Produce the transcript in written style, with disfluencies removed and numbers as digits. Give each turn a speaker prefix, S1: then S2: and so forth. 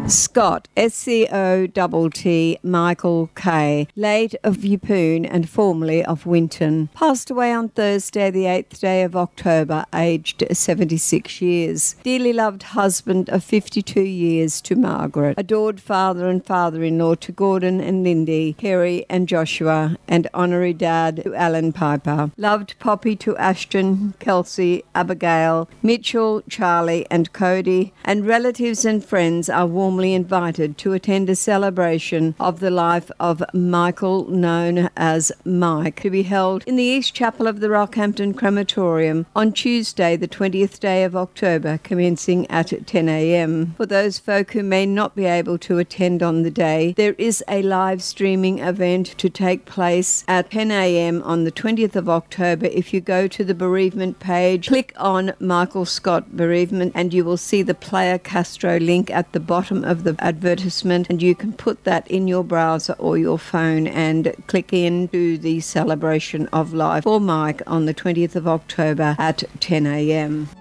S1: Scott, S-C-O-T-T, Michael K., late of Yeppoon and formerly of Winton, passed away on Thursday, the 8th day of October, aged 76 years. Dearly loved husband of 52 years to Margaret. Adored father and father-in-law to Gordon and Lindy, Kerry and Joshua, and honorary dad to Alan Piper. Loved Poppy to Ashton, Kelsey, Abigail, Mitchell, Charlie and Cody, and relatives and friends are warmly invited to attend a celebration of the life of Michael, known as Mike, to be held in the East Chapel of the Rockhampton Crematorium on Tuesday, the 20th day of October, commencing at 10 a.m. For those folk who may not be able to attend on the day, there is a live streaming event to take place at 10 a.m. on the 20th of October. If you go to the bereavement page, click on Michael Scott Bereavement, and you will see the Player Castro link at the bottom of the advertisement, and you can put that in your browser or your phone and click into the celebration of life for Mike on the 20th of October at 10 a.m.